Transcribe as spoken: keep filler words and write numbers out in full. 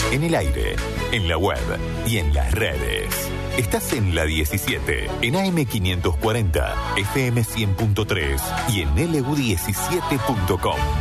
En el aire, en la web y en las redes. Estás en la diecisiete, en A M quinientos cuarenta, F M cien punto tres y en L U diecisiete punto com.